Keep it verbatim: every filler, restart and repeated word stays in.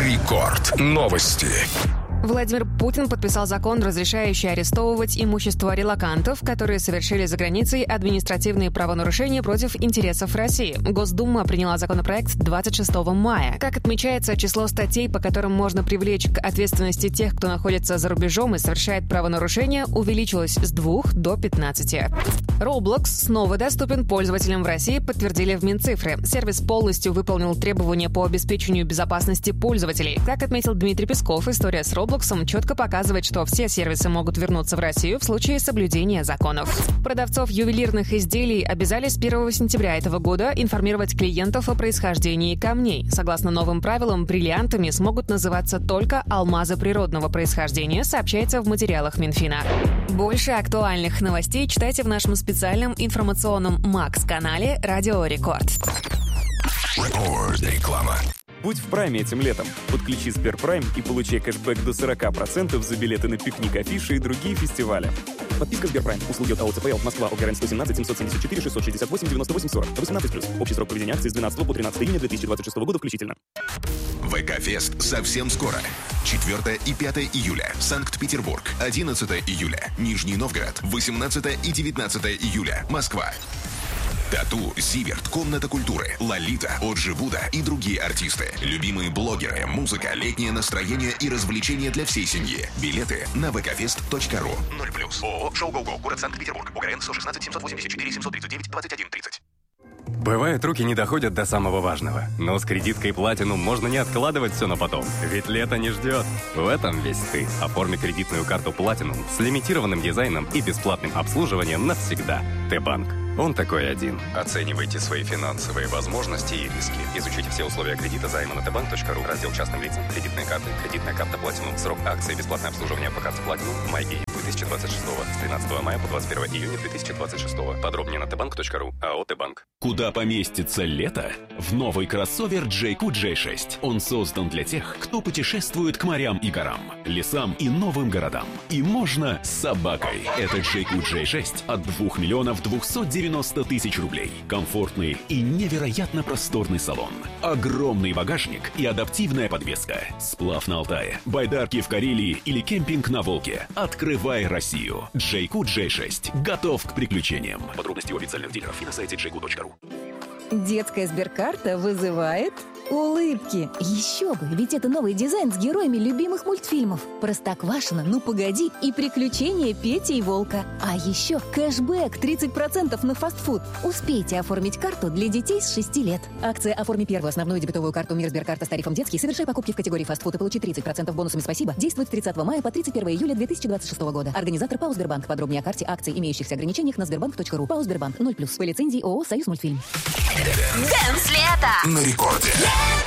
Рекорд. Новости. Владимир Путин подписал закон, разрешающий арестовывать имущество релокантов, которые совершили за границей административные правонарушения против интересов России. Госдума приняла законопроект двадцать шестого мая. Как отмечается, число статей, по которым можно привлечь к ответственности тех, кто находится за рубежом и совершает правонарушения, увеличилось с двух до пятнадцати. Roblox снова доступен пользователям в России, подтвердили в Минцифры. Сервис полностью выполнил требования по обеспечению безопасности пользователей. Как отметил Дмитрий Песков, история с Roblox четко показывает, что все сервисы могут вернуться в Россию в случае соблюдения законов. Продавцов ювелирных изделий обязали с первого сентября этого года информировать клиентов о происхождении камней. Согласно новым правилам, бриллиантами смогут называться только алмазы природного происхождения, сообщается в материалах Минфина. Больше актуальных новостей читайте в нашем специальном информационном Макс-канале «Радио Рекорд». Реклама. Будь в прайме этим летом. Подключи Сберпрайм и получай кэшбэк до сорок процентов за билеты на пикник, афиши и другие фестивали. Подписка Сберпрайм. Услуги от АО ЦПЛ. Москва. ОГРН сто семнадцать семьсот семьдесят четыре шестьсот шестьдесят восемь девяносто восемь сорок. восемнадцать плюс. Общий срок проведения акции с двенадцатого по тринадцатое июня две тысячи двадцать шестого года включительно. ВК-фест совсем скоро. четвёртое и пятое июля. Санкт-Петербург. одиннадцатое июля. Нижний Новгород. восемнадцатое и девятнадцатое июля. Москва. Тату, Зиверт, Комната культуры, Лолита, Оджи Буда и другие артисты. Любимые блогеры, музыка, летнее настроение и развлечения для всей семьи. Билеты на вэ ка фест точка ру. ноль плюс. ООО «Шоу Го-Го», город Санкт-Петербург. ОГРН сто шестнадцать семьсот восемьдесят четыре семьсот тридцать девять двадцать один тридцать. Бывает, руки не доходят до самого важного. Но с кредиткой Platinum можно не откладывать все на потом. Ведь лето не ждет. В этом весь ты. Оформи кредитную карту Platinum с лимитированным дизайном и бесплатным обслуживанием навсегда. Т-банк. Он такой один. Оценивайте свои финансовые возможности и риски. Изучите все условия кредита займа на тэ банк точка ру. Раздел частным лицам. Кредитные карты. Кредитная карта Platinum. Срок акции. Бесплатное обслуживание по карте Platinum. Май две тысячи двадцать шестого. С тринадцатого мая по двадцать первое июня две тысячи двадцать шестого. Подробнее на тэ банк точка ру. АО Т-банк. Куда поместится лето? В новый кроссовер джей кью джей шесть. Он создан для тех, кто путешествует к морям и горам, лесам и новым городам. И можно с собакой. Это джей кью джей шесть от двух миллионов двухсот девяноста тысяч рублей. Комфортный и невероятно просторный салон. Огромный багажник и адаптивная подвеска. Сплав на Алтае, байдарки в Карелии или кемпинг на Волге. Открывай Россию. джей кью джей шесть. Готов к приключениям. Подробности у официальных дилеров и на сайте джей кью точка ру. Детская сберкарта вызывает улыбки. Еще бы, ведь это новый дизайн с героями любимых мультфильмов. Простоквашино, Ну погоди и Приключения Пети и Волка. А еще кэшбэк тридцать процентов на фастфуд. Успейте оформить карту для детей с шести лет. Акция «Оформи первую основную дебетовую карту Мир Сберкарта с тарифом детский. Совершай покупки в категории фастфуд и получи тридцать процентов бонусами «Спасибо». Действует с тридцатого мая по тридцать первое июля две тысячи двадцать шестого года. Организатор ПАО «Сбербанк». Подробнее о карте, акции, имеющихся ограничениях на сбербанк точка ру. ПАО «Сбербанк». ноль плюс. По лицензии ООО «Союз мультфильм». Дэнс лето! На рекорде.